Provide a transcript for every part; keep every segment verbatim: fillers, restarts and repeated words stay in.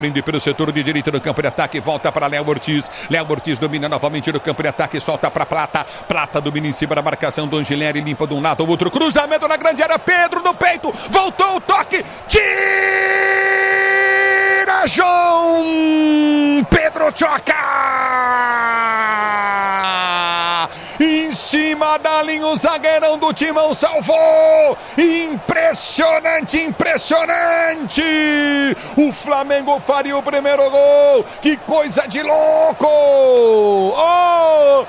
Prende pelo setor de direita no campo de ataque, volta para Léo Ortiz. Léo Ortiz domina novamente no campo de ataque, solta para Plata. Plata domina em cima da marcação do Angileri, limpa de um lado ao outro. Cruzamento na grande área, Pedro no peito, voltou o toque, tira João Pedro Choca! Em cima da linha, o zagueirão do Timão salvou! Impressionante, impressionante! O Flamengo faria o primeiro gol! Que coisa de louco! Oh!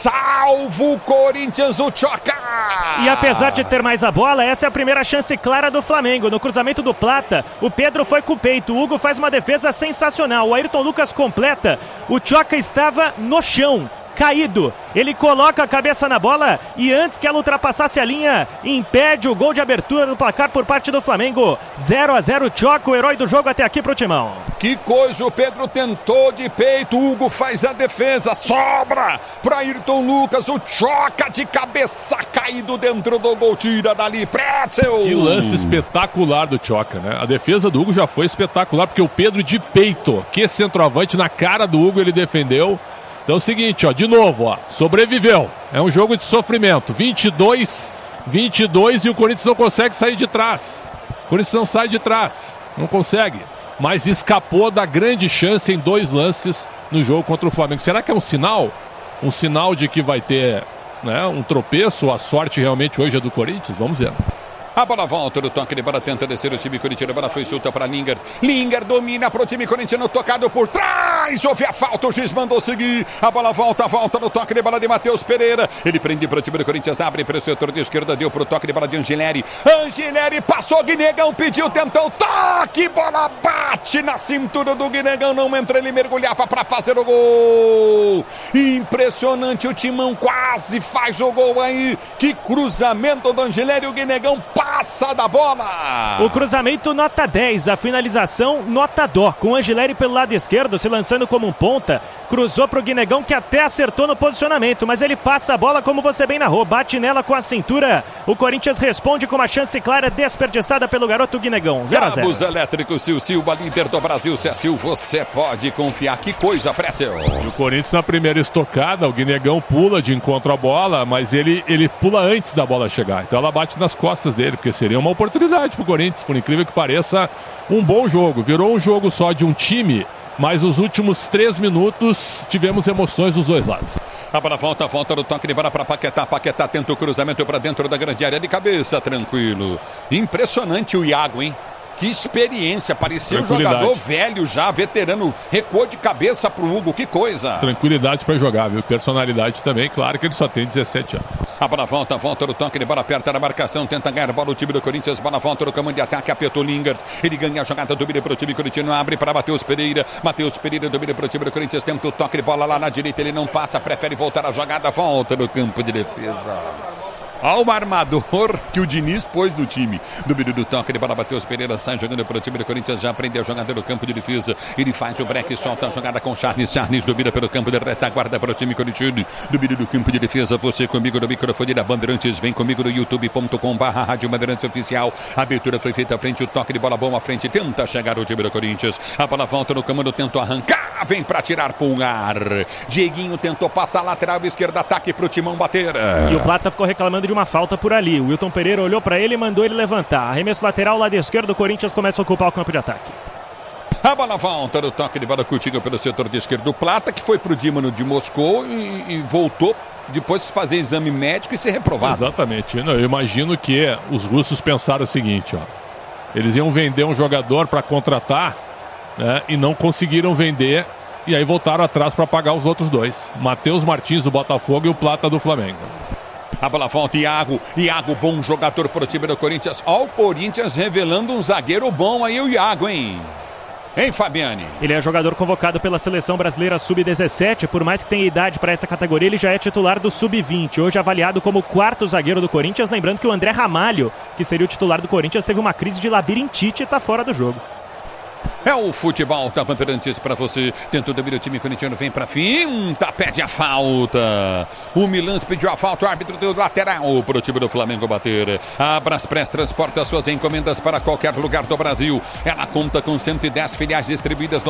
Salvo o Corinthians, o Choca! E apesar de ter mais a bola, essa é a primeira chance clara do Flamengo. No cruzamento do Plata, o Pedro foi com o peito. O Hugo faz uma defesa sensacional. O Ayrton Lucas completa. O Choca estava no chão, caído. Ele coloca a cabeça na bola e antes que ela ultrapassasse a linha, impede o gol de abertura do placar por parte do Flamengo. zero a zero, Choca, o herói do jogo até aqui pro Timão. Que coisa, o Pedro tentou de peito, o Hugo faz a defesa, sobra para Ayrton Lucas, o Choca de cabeça caído dentro do gol, tira dali, Pretzel. Que lance espetacular do Choca, né? A defesa do Hugo já foi espetacular, porque o Pedro de peito, que centroavante, na cara do Hugo ele defendeu. Então é o seguinte, ó, de novo, ó, sobreviveu. É um jogo de sofrimento. vinte e dois, vinte e dois e o Corinthians não consegue sair de trás. O Corinthians não sai de trás, não consegue. Mas escapou da grande chance em dois lances no jogo contra o Flamengo. Será que é um sinal? Um sinal de que vai ter, né, um tropeço? A sorte realmente hoje é do Corinthians? Vamos ver. A bola volta no toque de bola, tenta descer o time corintiano, a bola foi solta para Linger. Linger domina para o time corintiano, tocado por trás, houve a falta, o juiz mandou seguir. A bola volta, volta no toque de bola de Matheus Pereira. Ele prende para o time do Corinthians, abre para o setor de esquerda, deu para o toque de bola de Angileri. Angileri passou, Guinegão pediu, tentou, toque, bola bate na cintura do Guinegão, não entra, ele mergulhava para fazer o gol. Impressionante, o Timão quase faz o gol aí. Que cruzamento do Angileri, o Guinegão passa da bola. O cruzamento nota dez, a finalização nota dó, com o Angileri pelo lado esquerdo, se lançando como um ponta, cruzou pro Guinegão que até acertou no posicionamento, mas ele passa a bola como você bem narrou, bate nela com a cintura. O Corinthians responde com uma chance clara desperdiçada pelo garoto Guinegão. zero a zero. Cabos elétricos Sil Silva, líder do Brasil, Cecil, você pode confiar. Que coisa, Pretzel. E o Corinthians na primeira estocada, o Guinegão pula de encontro à bola, mas ele, ele pula antes da bola chegar, então ela bate nas costas dele, porque seria uma oportunidade pro Corinthians, por incrível que pareça, um bom jogo. Virou um jogo só de um time, mas nos últimos três minutos tivemos emoções dos dois lados. A bola volta, volta no toque de bola para Paquetá. Paquetá tenta o cruzamento para dentro da grande área de cabeça, tranquilo. Impressionante o Iago, hein? Que experiência, parecia um jogador velho já, veterano, recuou de cabeça pro Hugo, que coisa. Tranquilidade para jogar, viu? Personalidade também, claro que ele só tem dezessete anos. A bola volta, volta no toque de bola, perto da marcação, tenta ganhar a bola o time do Corinthians, bola volta no comando de ataque, apertou Linger, ele ganha a jogada, domina para o time corintiano, abre para Matheus Pereira, Matheus Pereira domina para o time do Corinthians, tenta o toque de bola lá na direita, ele não passa, prefere voltar a jogada, volta no campo de defesa. Ao armador que o Diniz pôs no time. Domínio do toque de bola, Matheus Pereira sai jogando para o time do Corinthians, já aprendeu a jogada no campo de defesa. Ele faz o break, solta a jogada com Charles. Charles domina pelo campo de retaguarda para o time corintiano. Domínio do campo de defesa, você comigo no microfone da Bandeirantes. Vem comigo no youtube ponto com barra Rádio Bandeirantes Oficial. A abertura foi feita à frente, o toque de bola bom à frente. Tenta chegar o time do Corinthians. A bola volta no comando, tenta arrancar. Vem para tirar pulgar. Dieguinho tentou passar lateral esquerda, ataque para o Timão bater. E o Plata ficou reclamando de uma falta por ali. O Wilton Pereira olhou para ele e mandou ele levantar. Arremesso lateral, lado esquerdo, o Corinthians começa a ocupar o campo de ataque. A bola volta no toque de bola contigo pelo setor de esquerdo do Plata, que foi pro Dímano de Moscou e, e voltou depois de fazer exame médico e ser reprovado. Exatamente. Eu imagino que os russos pensaram o seguinte, ó. Eles iam vender um jogador para contratar, né, e não conseguiram vender, e aí voltaram atrás para pagar os outros dois. Matheus Martins do Botafogo e o Plata do Flamengo. A bola volta, Iago. Iago, bom jogador para o time do Corinthians. Ó, o Corinthians revelando um zagueiro bom aí, o Iago, hein? Hein, Fabiane? Ele é jogador convocado pela Seleção Brasileira sub dezessete. Por mais que tenha idade para essa categoria, ele já é titular do sub vinte. Hoje avaliado como o quarto zagueiro do Corinthians. Lembrando que o André Ramalho, que seria o titular do Corinthians, teve uma crise de labirintite e está fora do jogo. É o futebol da Bandeirantes para você. Tentou domínio, o time corintiano vem para finta, pede a falta. O Milan pediu a falta, o árbitro deu lateral para o time do Flamengo bater. A Braspress transporta suas encomendas para qualquer lugar do Brasil. Ela conta com cento e dez filiais distribuídas no